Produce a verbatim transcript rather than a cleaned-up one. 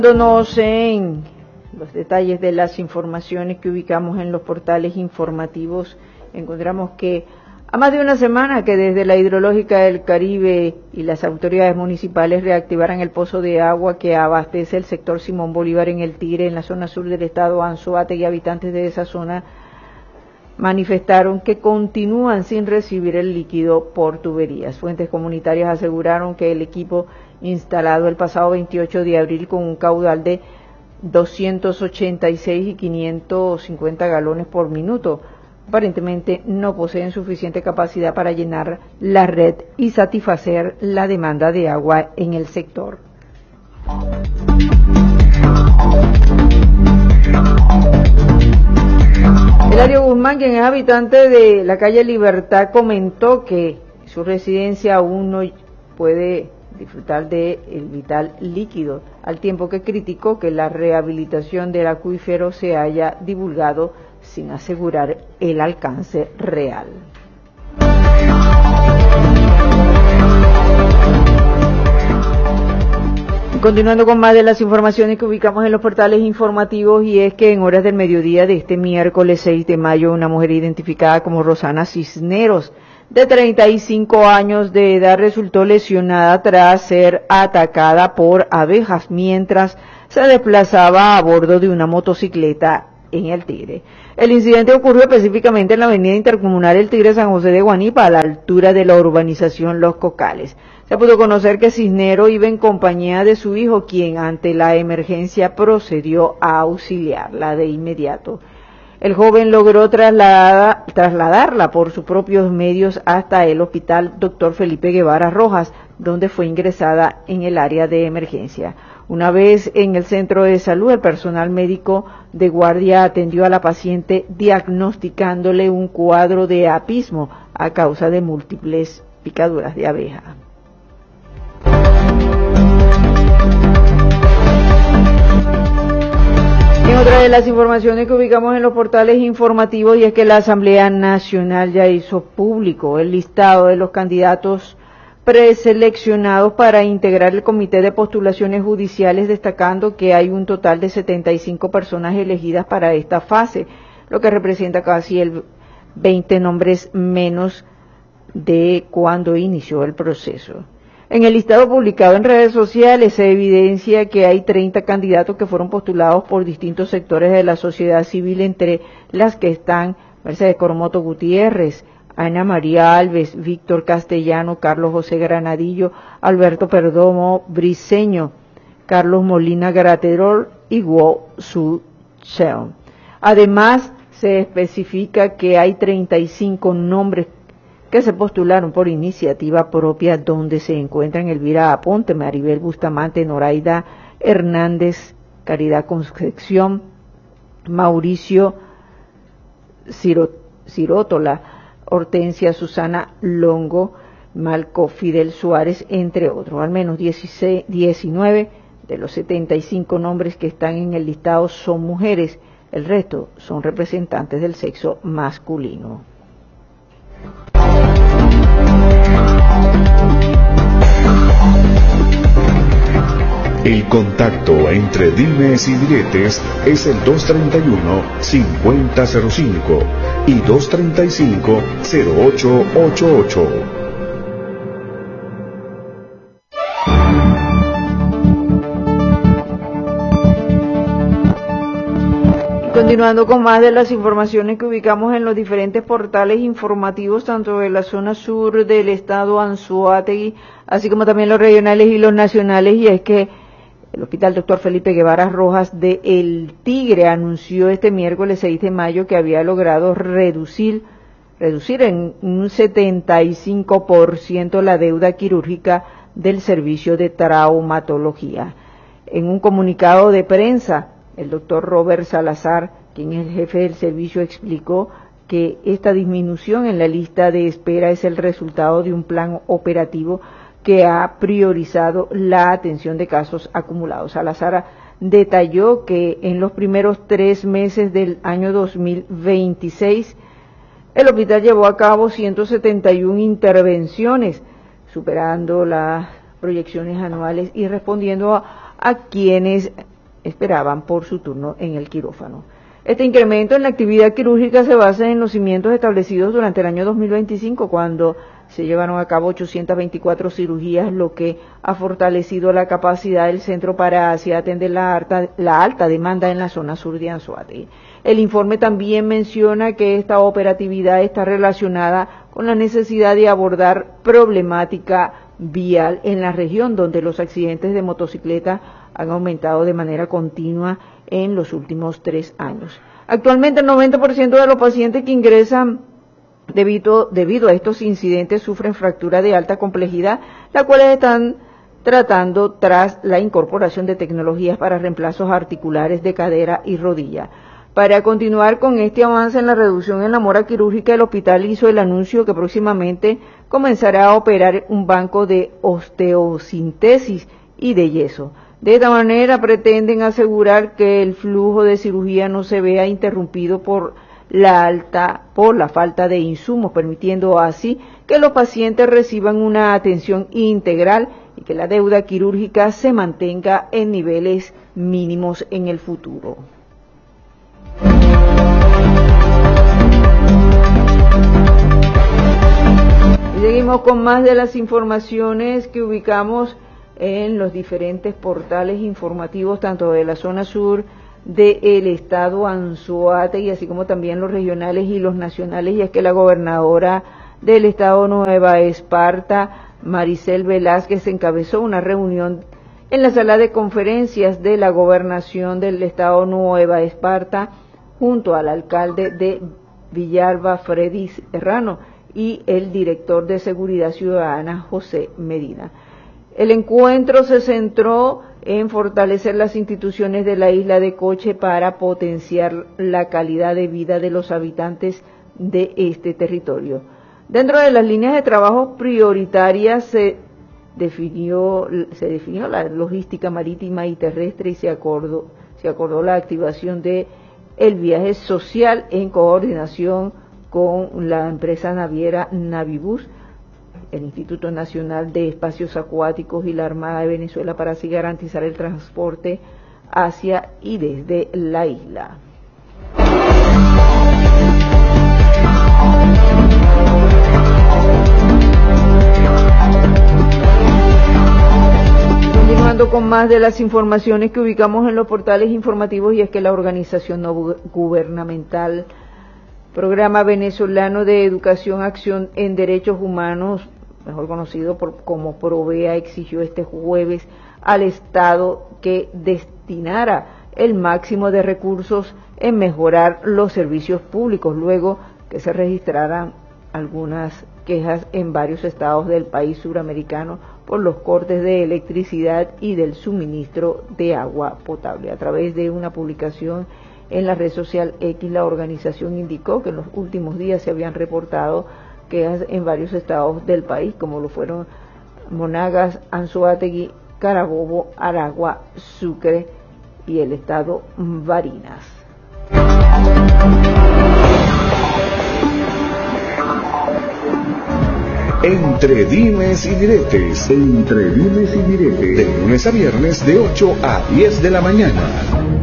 Nos en los detalles de las informaciones que ubicamos en los portales informativos, encontramos que a más de una semana que desde la Hidrológica del Caribe y las autoridades municipales reactivaran el pozo de agua que abastece el sector Simón Bolívar en El Tigre, en la zona sur del estado Anzoátegui, habitantes de esa zona manifestaron que continúan sin recibir el líquido por tuberías. Fuentes comunitarias aseguraron que el equipo instalado el pasado veintiocho de abril con un caudal de doscientos ochenta y seis y quinientos cincuenta galones por minuto aparentemente no poseen suficiente capacidad para llenar la red y satisfacer la demanda de agua en el sector. Hilario Guzmán, quien es habitante de la calle Libertad, comentó que su residencia aún no puede disfrutar de el vital líquido, al tiempo que criticó que la rehabilitación del acuífero se haya divulgado sin asegurar el alcance real. Continuando con más de las informaciones que ubicamos en los portales informativos, y es que en horas del mediodía de este miércoles seis de mayo, una mujer identificada como Rosana Cisneros, de treinta y cinco años de edad, resultó lesionada tras ser atacada por abejas mientras se desplazaba a bordo de una motocicleta en El Tigre. El incidente ocurrió específicamente en la avenida intercomunal El Tigre San José de Guanipa, a la altura de la urbanización Los Cocales. Se pudo conocer que Cisneros iba en compañía de su hijo, quien ante la emergencia procedió a auxiliarla de inmediato. El joven logró trasladar, trasladarla por sus propios medios hasta el hospital doctor Felipe Guevara Rojas, donde fue ingresada en el área de emergencia. Una vez en el centro de salud, el personal médico de guardia atendió a la paciente diagnosticándole un cuadro de apismo a causa de múltiples picaduras de abeja. En otra de las informaciones que ubicamos en los portales informativos, y es que la Asamblea Nacional ya hizo público el listado de los candidatos preseleccionados para integrar el Comité de Postulaciones Judiciales, destacando que hay un total de setenta y cinco personas elegidas para esta fase, lo que representa casi el veinte nombres menos de cuando inició el proceso. En el listado publicado en redes sociales se evidencia que hay treinta candidatos que fueron postulados por distintos sectores de la sociedad civil, entre las que están Mercedes Coromoto Gutiérrez, Ana María Alves, Víctor Castellano, Carlos José Granadillo, Alberto Perdomo Briceño, Carlos Molina Graterol y Guo Su Cheon. Además, se especifica que hay treinta y cinco nombres que se postularon por iniciativa propia, donde se encuentran Elvira Aponte, Maribel Bustamante, Noraida Hernández, Caridad Concepción, Mauricio Cirótola, Hortensia Susana Longo, Malco Fidel Suárez, entre otros. Al menos dieciséis, diecinueve de los setenta y cinco nombres que están en el listado son mujeres, el resto son representantes del sexo masculino. El contacto entre dimes y diretes es el dos treinta y uno, cincuenta cero cinco y dos treinta y cinco, cero ocho ochenta y ocho. Continuando con más de las informaciones que ubicamos en los diferentes portales informativos, tanto de la zona sur del estado Anzoátegui, así como también los regionales y los nacionales, y es que el Hospital doctor Felipe Guevara Rojas de El Tigre anunció este miércoles seis de mayo que había logrado reducir, reducir en un setenta y cinco por ciento la deuda quirúrgica del servicio de traumatología. En un comunicado de prensa, el doctor Robert Salazar, quien es el jefe del servicio, explicó que esta disminución en la lista de espera es el resultado de un plan operativo que ha priorizado la atención de casos acumulados. Salazar detalló que en los primeros tres meses del año dos mil veintiséis, el hospital llevó a cabo ciento setenta y una intervenciones, superando las proyecciones anuales y respondiendo a, a quienes esperaban por su turno en el quirófano. Este incremento en la actividad quirúrgica se basa en los cimientos establecidos durante el año dos mil veinticinco, cuando se llevaron a cabo ochocientas veinticuatro cirugías, lo que ha fortalecido la capacidad del centro para así atender la alta, la alta demanda en la zona sur de Anzoátegui. El informe también menciona que esta operatividad está relacionada con la necesidad de abordar problemática vial en la región, donde los accidentes de motocicleta han aumentado de manera continua en los últimos tres años. Actualmente el noventa por ciento de los pacientes que ingresan debido, debido a estos incidentes sufren fractura de alta complejidad, las cuales están tratando tras la incorporación de tecnologías para reemplazos articulares de cadera y rodilla. Para continuar con este avance en la reducción en la mora quirúrgica, el hospital hizo el anuncio que próximamente comenzará a operar un banco de osteosintesis y de yeso. De esta manera pretenden asegurar que el flujo de cirugía no se vea interrumpido por la alta, por la falta de insumos, permitiendo así que los pacientes reciban una atención integral y que la deuda quirúrgica se mantenga en niveles mínimos en el futuro. Y seguimos con más de las informaciones que ubicamos en los diferentes portales informativos, tanto de la zona sur del estado Anzoátegui, así como también los regionales y los nacionales, y es que la gobernadora del estado Nueva Esparta, Maricel Velázquez, encabezó una reunión en la sala de conferencias de la gobernación del estado Nueva Esparta, junto al alcalde de Villalba, Freddy Serrano, y el director de Seguridad Ciudadana, José Medina. El encuentro se centró en fortalecer las instituciones de la isla de Coche para potenciar la calidad de vida de los habitantes de este territorio. Dentro de las líneas de trabajo prioritarias se definió, se definió la logística marítima y terrestre y se acordó, se acordó la activación de el viaje social en coordinación con la empresa naviera Navibus, el Instituto Nacional de Espacios Acuáticos y la Armada de Venezuela para así garantizar el transporte hacia y desde la isla. Continuando con más de las informaciones que ubicamos en los portales informativos, y es que la organización no gubernamental Programa Venezolano de Educación Acción en Derechos Humanos, mejor conocido por, como PROVEA, exigió este jueves al Estado que destinara el máximo de recursos en mejorar los servicios públicos, luego que se registraran algunas quejas en varios estados del país suramericano por los cortes de electricidad y del suministro de agua potable. A través de una publicación en la red social X, la organización indicó que en los últimos días se habían reportado quejas en varios estados del país, como lo fueron Monagas, Anzoátegui, Carabobo, Aragua, Sucre y el estado Barinas. Entre dimes y diretes, entre dimes y diretes, de lunes a viernes de ocho a diez de la mañana.